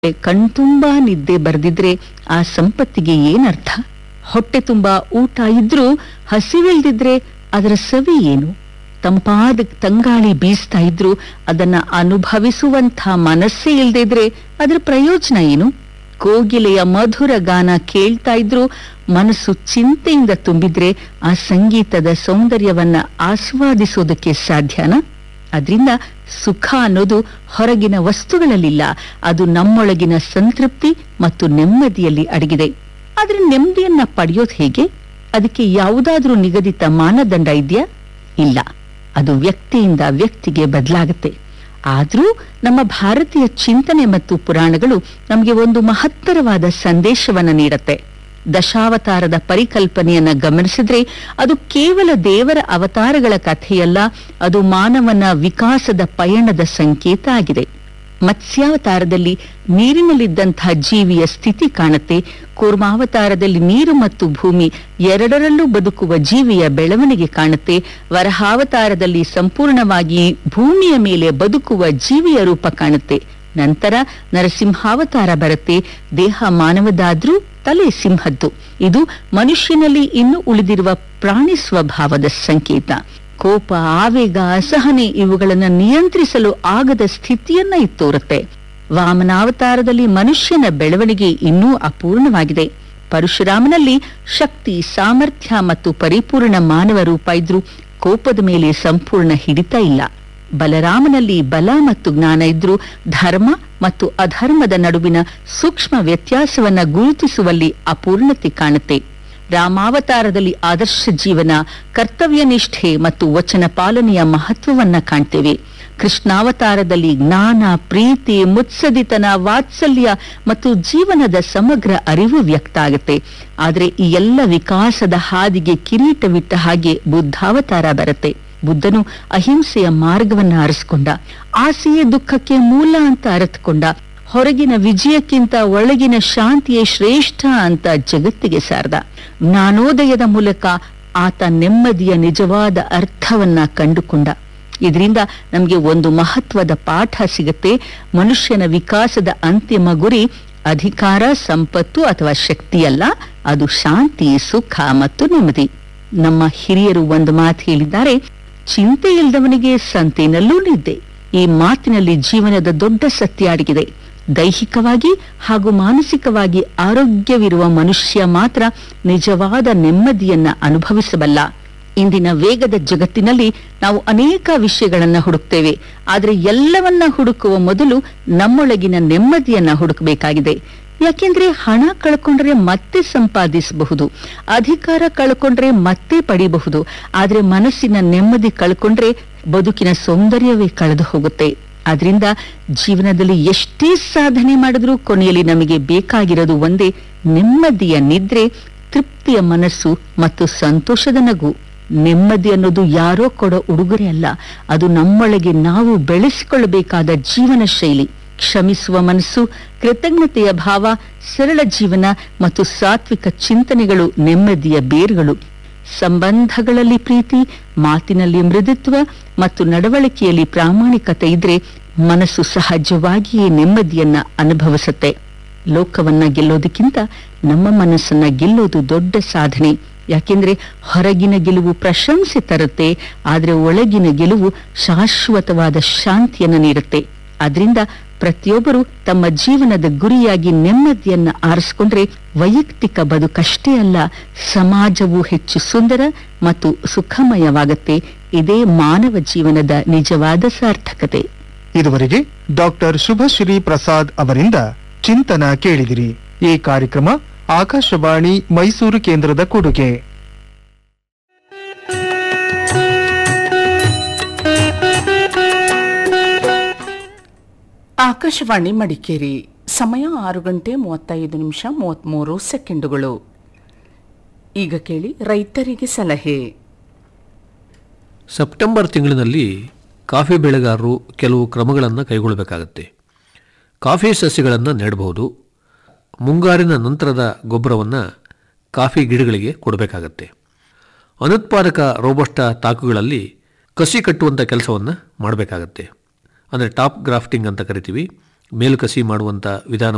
ಕಣ್ತುಂಬಾ ನಿದ್ದೆ ಬರೆದಿದ್ರೆ ಆ ಸಂಪತ್ತಿಗೆ ಏನರ್ಥ? ಹೊಟ್ಟೆ ತುಂಬಾ ಊಟ ಇದ್ರೂ ಹಸಿವಿಲ್ದಿದ್ರೆ ಅದರ ಸವಿ ಏನು? ತಂಪಾದ ತಂಗಾಳಿ ಬೀಸ್ತಾ ಇದ್ರು ಅದನ್ನ ಅನುಭವಿಸುವಂಥ ಮನಸ್ಸೇ ಇಲ್ದಿದ್ರೆ ಅದರ ಪ್ರಯೋಜನ ಏನು? ಕೋಗಿಲೆಯ ಮಧುರ ಗಾನ ಕೇಳ್ತಾ ಇದ್ರು ಮನಸ್ಸು ಚಿಂತೆಯಿಂದ ತುಂಬಿದ್ರೆ ಆ ಸಂಗೀತದ ಸೌಂದರ್ಯವನ್ನ ಆಸ್ವಾದಿಸೋದಕ್ಕೆ ಸಾಧ್ಯನಾ? ಅದರಿಂದ ಸುಖ ಅನ್ನೋದು ಹೊರಗಿನ ವಸ್ತುಗಳಲ್ಲಿಲ್ಲ, ಅದು ನಮ್ಮೊಳಗಿನ ಸಂತೃಪ್ತಿ ಮತ್ತು ನೆಮ್ಮದಿಯಲ್ಲಿ ಅಡಗಿದೆ. ಆದ್ರೆ ನೆಮ್ಮದಿಯನ್ನ ಪಡೆಯೋದು ಹೇಗೆ? ಅದಕ್ಕೆ ಯಾವುದಾದ್ರೂ ನಿಗದಿತ ಮಾನದಂಡ ಇದೆಯಾ? ಇಲ್ಲ, ಅದು ವ್ಯಕ್ತಿಯಿಂದ ವ್ಯಕ್ತಿಗೆ ಬದಲಾಗುತ್ತೆ. ಆದ್ರೂ ನಮ್ಮ ಭಾರತೀಯ ಚಿಂತನೆ ಮತ್ತು ಪುರಾಣಗಳು ನಮಗೆ ಒಂದು ಮಹತ್ತರವಾದ ಸಂದೇಶವನ್ನ ನೀಡುತ್ತೆ. ದಶಾವತಾರದ ಪರಿಕಲ್ಪನೆಯನ್ನ ಗಮನಿಸಿದ್ರೆ ಅದು ಕೇವಲ ದೇವರ ಅವತಾರಗಳ ಕಥೆಯಲ್ಲ, ಅದು ಮಾನವನ ವಿಕಾಸದ ಪಯಣದ ಸಂಕೇತ ಆಗಿದೆ. ಮತ್ಸ್ಯಾವತಾರದಲ್ಲಿ ನೀರಿನಲ್ಲಿದ್ದಂತಹ ಜೀವಿಯ ಸ್ಥಿತಿ ಕಾಣುತ್ತೆ. ಕೂರ್ಮಾವತಾರದಲ್ಲಿ ನೀರು ಮತ್ತು ಭೂಮಿ ಎರಡರಲ್ಲೂ ಬದುಕುವ ಜೀವಿಯ ಬೆಳವಣಿಗೆ ಕಾಣುತ್ತೆ. ವರಹಾವತಾರದಲ್ಲಿ ಸಂಪೂರ್ಣವಾಗಿ ಭೂಮಿಯ ಮೇಲೆ ಬದುಕುವ ಜೀವಿಯ ರೂಪ ಕಾಣುತ್ತೆ. ನಂತರ ನರಸಿಂಹಾವತಾರ ಬರುತ್ತೆ. ದೇಹ ಮಾನವದಾದ್ರೂ ತಲೆ ಸಿಂಹದ್ದು. ಇದು ಮನುಷ್ಯನಲ್ಲಿ ಇನ್ನು ಉಳಿದಿರುವ ಪ್ರಾಣಿ ಸ್ವಭಾವದ ಸಂಕೇತ. ಕೋಪ, ಆವೇಗ, ಅಸಹನೆ ಇವುಗಳನ್ನು ನಿಯಂತ್ರಿಸಲು ಆಗದ ಸ್ಥಿತಿಯನ್ನ ಇದು ತೋರುತ್ತೆ. ವಾಮನಾವತಾರದಲ್ಲಿ ಮನುಷ್ಯನ ಬೆಳವಣಿಗೆ ಇನ್ನೂ ಅಪೂರ್ಣವಾಗಿದೆ. ಪರಶುರಾಮನಲ್ಲಿ ಶಕ್ತಿ, ಸಾಮರ್ಥ್ಯ ಮತ್ತು ಪರಿಪೂರ್ಣ ಮಾನವ ರೂಪ ಇದ್ರೂ ಕೋಪದ ಮೇಲೆ ಸಂಪೂರ್ಣ ಹಿಡಿತ ಇಲ್ಲ. ಬಲರಾಮನಲ್ಲಿ ಬಲ ಮತ್ತು ಜ್ಞಾನ ಇದ್ರೂ ಧರ್ಮ ಮತ್ತು ಅಧರ್ಮದ ನಡುವಿನ ಸೂಕ್ಷ್ಮ ವ್ಯತ್ಯಾಸವನ್ನ ಗುರುತಿಸುವಲ್ಲಿ ಅಪೂರ್ಣತೆ ಕಾಣುತ್ತೆ. ರಾಮಾವತಾರದಲ್ಲಿ ಆದರ್ಶ ಜೀವನ, ಕರ್ತವ್ಯ ನಿಷ್ಠೆ ಮತ್ತು ವಚನ ಪಾಲನೆಯ ಮಹತ್ವವನ್ನ ಕಾಣ್ತೇವೆ. ಕೃಷ್ಣಾವತಾರದಲ್ಲಿ ಜ್ಞಾನ, ಪ್ರೀತಿ, ಮುತ್ಸದಿತನ, ವಾತ್ಸಲ್ಯ ಮತ್ತು ಜೀವನದ ಸಮಗ್ರ ಅರಿವು ವ್ಯಕ್ತ ಆಗುತ್ತೆ. ಆದರೆ ಈ ಎಲ್ಲ ವಿಕಾಸದ ಹಾದಿಗೆ ಕಿರೀಟವಿಟ್ಟ ಹಾಗೆ ಬುದ್ಧಾವತಾರ ಬರುತ್ತೆ. ಬುದ್ಧನು ಅಹಿಂಸೆಯ ಮಾರ್ಗವನ್ನ ಅರಸ್ಕೊಂಡ. ಆಸೆಯೇ ದುಃಖಕ್ಕೆ ಮೂಲ ಅಂತ ಅರಿತುಕೊಂಡ. ಹೊರಗಿನ ವಿಜಯಕ್ಕಿಂತ ಒಳಗಿನ ಶಾಂತಿಯೇ ಶ್ರೇಷ್ಠ ಅಂತ ಜಗತ್ತಿಗೆ ಸಾರ್ದ. ಜ್ಞಾನೋದಯದ ಮೂಲಕ ಆತ ನೆಮ್ಮದಿಯ ನಿಜವಾದ ಅರ್ಥವನ್ನ ಕಂಡುಕೊಂಡ. ಇದರಿಂದ ನಮಗೆ ಒಂದು ಮಹತ್ವದ ಪಾಠ ಸಿಗುತ್ತೆ. ಮನುಷ್ಯನ ವಿಕಾಸದ ಅಂತಿಮ ಗುರಿ ಅಧಿಕಾರ, ಸಂಪತ್ತು ಅಥವಾ ಶಕ್ತಿಯಲ್ಲ, ಅದು ಶಾಂತಿ, ಸುಖ ಮತ್ತು ನೆಮ್ಮದಿ. ನಮ್ಮ ಹಿರಿಯರು ಒಂದು ಮಾತು ಹೇಳಿದ್ದಾರೆ, ಚಿಂತೆ ಇಲ್ಲದವನಿಗೆ ಸಂತೆನಲ್ಲೂ ನಿದ್ದೆ. ಈ ಮಾತಿನಲ್ಲಿ ಜೀವನದ ದೊಡ್ಡ ಸತ್ಯ ಅಡಗಿದೆ. ದೈಹಿಕವಾಗಿ ಹಾಗೂ ಮಾನಸಿಕವಾಗಿ ಆರೋಗ್ಯವಿರುವ ಮನುಷ್ಯ ಮಾತ್ರ ನಿಜವಾದ ನೆಮ್ಮದಿಯನ್ನ ಅನುಭವಿಸಬಲ್ಲ. ಇಂದಿನ ವೇಗದ ಜಗತ್ತಿನಲ್ಲಿ ನಾವು ಅನೇಕ ವಿಷಯಗಳನ್ನ ಹುಡುಕ್ತೇವೆ. ಆದರೆ ಎಲ್ಲವನ್ನ ಹುಡುಕುವ ಮೊದಲು ನಮ್ಮೊಳಗಿನ ನೆಮ್ಮದಿಯನ್ನ ಹುಡುಕಬೇಕಾಗಿದೆ. ಯಾಕೆಂದ್ರೆ ಹಣ ಕಳ್ಕೊಂಡ್ರೆ ಮತ್ತೆ ಸಂಪಾದಿಸಬಹುದು, ಅಧಿಕಾರ ಕಳ್ಕೊಂಡ್ರೆ ಮತ್ತೆ ಪಡಿಬಹುದು. ಆದ್ರೆ ಮನಸ್ಸಿನ ನೆಮ್ಮದಿ ಕಳ್ಕೊಂಡ್ರೆ ಬದುಕಿನ ಸೌಂದರ್ಯವೇ ಕಳೆದು ಹೋಗುತ್ತೆ. ಆದ್ರಿಂದ ಜೀವನದಲ್ಲಿ ಎಷ್ಟೇ ಸಾಧನೆ ಮಾಡಿದ್ರೂ ಕೊನೆಯಲ್ಲಿ ನಮಗೆ ಬೇಕಾಗಿರೋದು ಒಂದೇ, ನೆಮ್ಮದಿಯ ನಿದ್ರೆ, ತೃಪ್ತಿಯ ಮನಸ್ಸು ಮತ್ತು ಸಂತೋಷದ ನಗು. ನೆಮ್ಮದಿ ಅನ್ನೋದು ಯಾರೋ ಕೊಡೋ ಉಡುಗೊರೆ ಅಲ್ಲ, ಅದು ನಮ್ಮೊಳಗೆ ನಾವು ಬೆಳೆಸಿಕೊಳ್ಳಬೇಕಾದ ಜೀವನ ಶೈಲಿ. ಕ್ಷಮಿಸುವ ಮನಸ್ಸು, ಕೃತಜ್ಞತೆಯ ಭಾವ, ಸರಳ ಜೀವನ ಮತ್ತು ಸಾತ್ವಿಕ ಚಿಂತನೆಗಳು ನೆಮ್ಮದಿಯ ಬೇರುಗಳು. ಸಂಬಂಧಗಳಲ್ಲಿ ಪ್ರೀತಿ, ಮಾತಿನಲ್ಲಿ ಮೃದುತ್ವ ಮತ್ತು ನಡವಳಿಕೆಯಲ್ಲಿ ಪ್ರಾಮಾಣಿಕತೆ ಇದ್ರೆ ಮನಸ್ಸು ಸಹಜವಾಗಿಯೇ ನೆಮ್ಮದಿಯನ್ನ ಅನುಭವಿಸುತ್ತೆ. ಲೋಕವನ್ನ ಗೆಲ್ಲೋದಕ್ಕಿಂತ ನಮ್ಮ ಮನಸ್ಸನ್ನ ಗೆಲ್ಲೋದು ದೊಡ್ಡ ಸಾಧನೆ. ಯಾಕೆಂದ್ರೆ ಹೊರಗಿನ ಗೆಲುವು ಪ್ರಶಂಸೆ ತರುತ್ತೆ, ಆದ್ರೆ ಒಳಗಿನ ಗೆಲುವು ಶಾಶ್ವತವಾದ ಶಾಂತಿಯನ್ನ ನೀಡುತ್ತೆ. ಆದ್ರಿಂದ ಪ್ರತಿಯೊಬ್ಬರು ತಮ್ಮ ಜೀವನದ ಗುರಿಯಾಗಿ ನೆಮ್ಮದಿಯನ್ನ ಆರಿಸಿಕೊಂಡ್ರೆ ವೈಯಕ್ತಿಕ ಬದುಕಷ್ಟೇ ಅಲ್ಲ, ಸಮಾಜವು ಹೆಚ್ಚು ಸುಂದರ ಮತ್ತು ಸುಖಮಯವಾಗುತ್ತೆ. ಇದೇ ಮಾನವ ಜೀವನದ ನಿಜವಾದ ಸಾರ್ಥಕತೆ. ಇದುವರೆಗೆ ಡಾಕ್ಟರ್ ಶುಭಶ್ರೀ ಪ್ರಸಾದ್ ಅವರಿಂದ ಚಿಂತನ ಕೇಳಿದಿರಿ. ಈ ಕಾರ್ಯಕ್ರಮ ಆಕಾಶವಾಣಿ ಮೈಸೂರು ಕೇಂದ್ರದ ಕೊಡುಗೆ. ಆಕಾಶವಾಣಿ ಮಡಿಕೇರಿ. ಸಮಯ 6:35 ಈಗ ಕೇಳಿ ರೈತರಿಗೆ ಸಲಹೆ. ಸೆಪ್ಟೆಂಬರ್ ತಿಂಗಳಿನಲ್ಲಿ ಕಾಫಿ ಬೆಳೆಗಾರರು ಕೆಲವು ಕ್ರಮಗಳನ್ನು ಕೈಗೊಳ್ಳಬೇಕಾಗತ್ತೆ. ಕಾಫಿ ಸಸ್ಯಗಳನ್ನು ನೆಡಬಹುದು. ಮುಂಗಾರಿನ ನಂತರದ ಗೊಬ್ಬರವನ್ನು ಕಾಫಿ ಗಿಡಗಳಿಗೆ ಕೊಡಬೇಕಾಗತ್ತೆ. ಅನುತ್ಪಾದಕ ರೋಬಸ್ಟಾ ತಾಕುಗಳಲ್ಲಿ ಕಸಿ ಕಟ್ಟುವಂಥ ಕೆಲಸವನ್ನು ಮಾಡಬೇಕಾಗತ್ತೆ. ಅಂದರೆ ಟಾಪ್ ಗ್ರಾಫ್ಟಿಂಗ್ ಅಂತ ಕರಿತೀವಿ. ಮೇಲುಕಸಿ ಮಾಡುವಂಥ ವಿಧಾನ